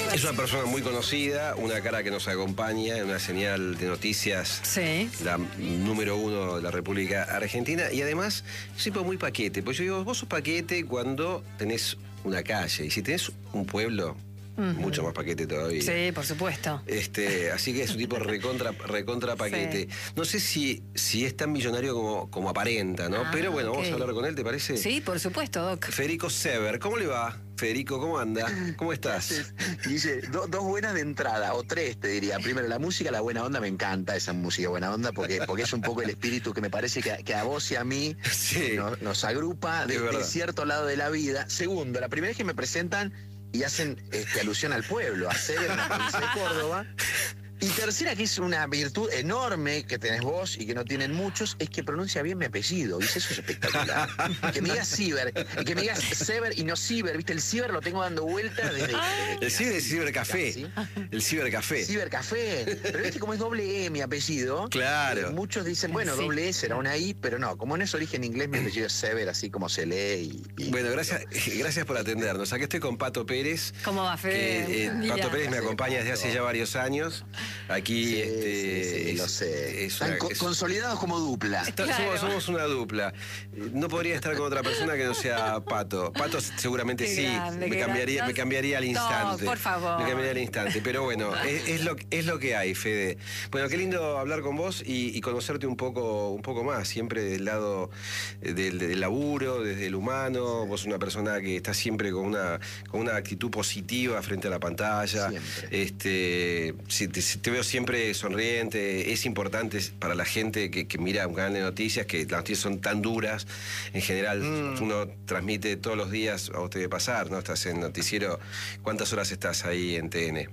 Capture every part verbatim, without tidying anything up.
Es una persona muy conocida, una cara que nos acompaña, una señal de noticias, sí, la número uno de la República Argentina, y además es un tipo muy paquete, pues yo digo, vos sos paquete cuando tenés una calle, y si tenés un pueblo, uh-huh, mucho más paquete todavía. Sí, por supuesto. Este, así que es un tipo recontra, recontra paquete. Sí. No sé si, si es tan millonario como, como aparenta, ¿no? Ah, pero bueno, okay, vamos a hablar con él, ¿te parece? Sí, por supuesto, Doc. Federico Sever, ¿cómo le va? Federico, ¿cómo anda? ¿Cómo estás? Dice, do, dos buenas de entrada, o tres te diría. Primero, la música, la buena onda, me encanta esa música buena onda, porque, porque es un poco el espíritu que me parece que, que a vos y a mí sí, nos, nos agrupa de, de cierto lado de la vida. Segundo, la primera es que me presentan y hacen este, alusión al pueblo, a Sever, en la provincia de Córdoba. Y tercera, que es una virtud enorme que tenés vos y que no tienen muchos, es que pronuncia bien mi apellido, ¿viste? Eso es espectacular. Que me digas Ciber, y que me digas Sever y no Ciber, ¿viste? El Ciber lo tengo dando vueltas desde... desde el Ciber es Cibercafé. ¿Sí? El Cibercafé. Cibercafé. Pero viste como es doble E mi apellido. Claro. Eh, muchos dicen, bueno, sí, doble E será una I, pero no, como no es origen inglés, mi apellido es Sever, así como se lee. Y, y, bueno, gracias, gracias por atendernos. Aquí estoy con Pato Pérez. ¿Cómo va, Fede? Que, eh, Pato Pérez me acompaña desde hace ya varios años. Aquí, sí, este, sí, sí, es, lo sé. Es una, Están es, consolidados como dupla. Está, claro. somos, somos una dupla. No podría estar con otra persona que no sea Pato. Pato seguramente qué sí. Grande, me, cambiaría, me cambiaría al instante. No, por favor. Me cambiaría al instante. Pero bueno, es, es, lo, es lo que hay, Fede. Bueno, qué lindo hablar con vos y, y conocerte un poco, un poco más. Siempre del lado del, del laburo, desde el humano. Vos una persona que está siempre con una, con una actitud positiva frente a la pantalla. Siempre. Este, si te, si te veo siempre sonriente. Es importante para la gente que, que mira un canal de noticias, que las noticias son tan duras. En general, mm. uno transmite todos los días, a vos te debe pasar, ¿no? Estás en noticiero. ¿Cuántas horas estás ahí en T N?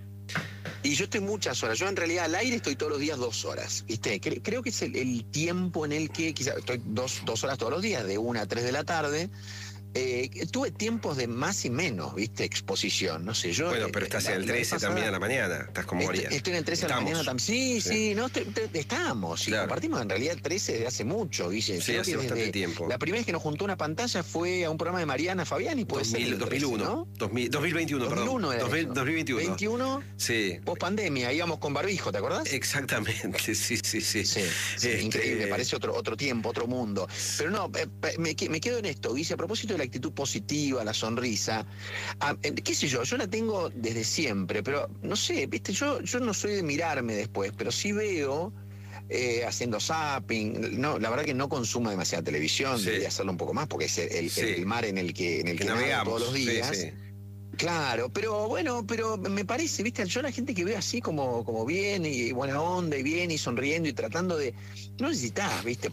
Y yo estoy muchas horas. Yo en realidad al aire estoy todos los días dos horas. ¿Viste? Cre creo que es el, el tiempo en el que quizás estoy dos, dos horas todos los días, de una a tres de la tarde. Eh, tuve tiempos de más y menos, ¿viste? Exposición, no sé, yo... Bueno, pero estás la, en el trece pasada, también a la mañana, estás como Estoy, estoy en el trece a la mañana también, sí, sí, sí, no, te, te, estamos, y claro, compartimos en realidad el trece desde hace mucho, Guille. Sí, hace bastante tiempo. La primera vez que nos juntó una pantalla fue a un programa de Mariana Fabiani, puede dos mil, ser dos mil uno, ¿no? dos mil, dos mil veintiuno, dos mil uno perdón. Era dos mil veintiuno. veintiuno, sí. Post pandemia, íbamos con barbijo, ¿te acordás? Exactamente, sí, sí, sí. Sí, sí, este... increíble, parece otro, otro tiempo, otro mundo. Pero no, me, me quedo en esto, Guille, a propósito de la actitud positiva, la sonrisa, ah, qué sé yo, yo la tengo desde siempre, pero no sé, viste, yo, yo no soy de mirarme después, pero sí veo eh, haciendo zapping, no, la verdad que no consumo demasiada televisión, sí, debería hacerlo un poco más, porque es el, el, sí, el mar en el que, en el que, que navegamos todos los días. Sí, sí. Claro, pero bueno, pero me parece, viste, yo la gente que veo así como, como bien y buena onda y bien y sonriendo y tratando de... No necesitas, viste,